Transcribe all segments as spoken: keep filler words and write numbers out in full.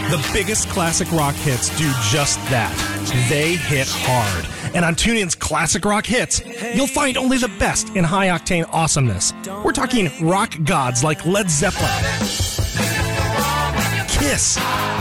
The biggest classic rock hits do just that. They hit hard. And on TuneIn's Classic Rock Hits, you'll find only the best in high-octane awesomeness. We're talking rock gods like Led Zeppelin, Kiss,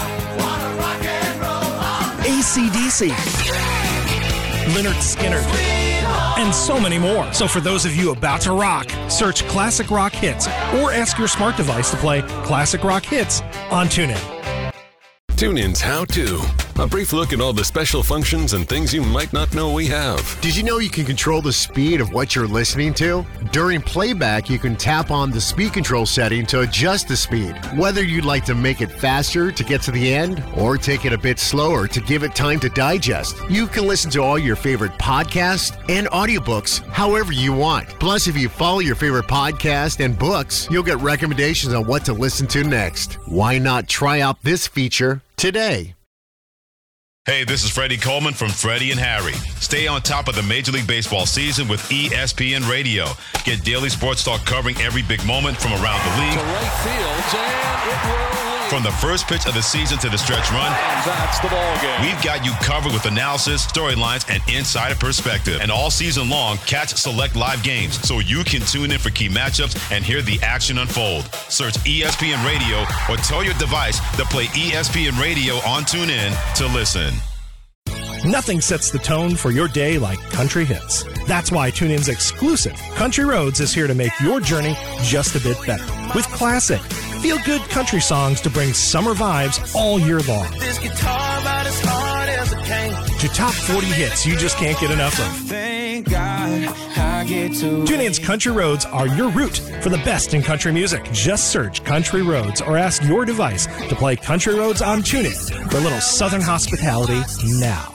A C D C, Lynyrd Skynyrd, and so many more. So for those of you about to rock, search Classic Rock Hits or ask your smart device to play Classic Rock Hits on TuneIn. TuneIn's How To. A brief look at all the special functions and things you might not know we have. Did you know you can control the speed of what you're listening to? During playback, you can tap on the speed control setting to adjust the speed. Whether you'd like to make it faster to get to the end or take it a bit slower to give it time to digest, you can listen to all your favorite podcasts and audiobooks however you want. Plus, if you follow your favorite podcast and books, you'll get recommendations on what to listen to next. Why not try out this feature today? Hey, this is Freddie Coleman from Freddie and Harry. Stay on top of the Major League Baseball season with E S P N Radio. Get daily sports talk covering every big moment from around the league. To right field, and it will lead. From the first pitch of the season to the stretch run. And that's the ball game. We've got you covered with analysis, storylines, and insider perspective. And all season long, catch select live games so you can tune in for key matchups and hear the action unfold. Search E S P N Radio or tell your device to play E S P N Radio on TuneIn to listen. Nothing sets the tone for your day like country hits. That's why TuneIn's exclusive Country Roads is here to make your journey just a bit better. With classic, feel-good country songs to bring summer vibes all year long. This guitar about as hard as it came. To top forty hits you just can't get enough of. Thank God I get to. TuneIn's Country Roads are your route for the best in country music. Just search Country Roads or ask your device to play Country Roads on TuneIn for a little Southern hospitality now.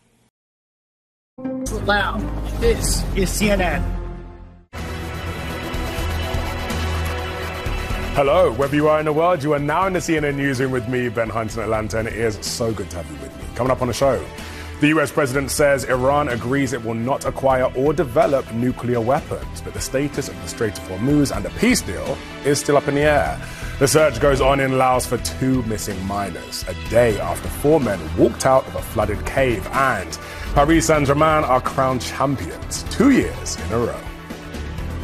Loud. This is C N N. Hello, wherever you are in the world, you are now in the C N N Newsroom with me, Ben Hunt in Atlanta, and it is so good to have you with me. Coming up on the show, the U S president says Iran agrees it will not acquire or develop nuclear weapons, but the status of the Strait of Hormuz and the peace deal is still up in the air. The search goes on in Laos for two missing miners, a day after four men walked out of a flooded cave, and Paris Saint-Germain are crowned champions two years in a row.